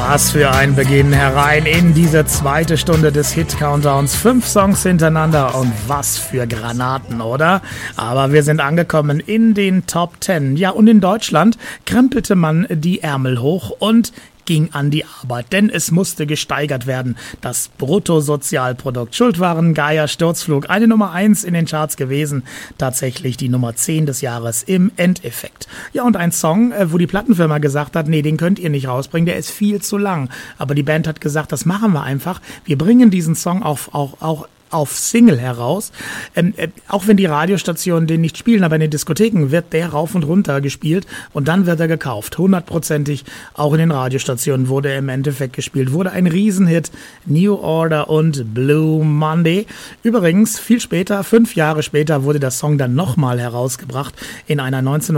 Was für ein Beginn herein in diese zweite Stunde des Hit-Countdowns. 5 Songs hintereinander und was für Granaten, oder? Aber wir sind angekommen in den Top 10. Ja, und in Deutschland krempelte man die Ärmel hoch und ging an die Arbeit, denn es musste gesteigert werden. Das Bruttosozialprodukt. Schuld waren Gaia Sturzflug, eine Nummer 1 in den Charts gewesen, tatsächlich die Nummer 10 des Jahres im Endeffekt. Ja, und ein Song, wo die Plattenfirma gesagt hat, nee, den könnt ihr nicht rausbringen, der ist viel zu lang. Aber die Band hat gesagt, das machen wir einfach. Wir bringen diesen Song auch auf Single heraus. Auch wenn die Radiostationen den nicht spielen, aber in den Diskotheken wird der rauf und runter gespielt und dann wird er gekauft. 100%ig auch in den Radiostationen wurde er im Endeffekt gespielt. Wurde ein Riesenhit. New Order und Blue Monday. Übrigens, viel später, 5 Jahre später, wurde der Song dann nochmal herausgebracht in einer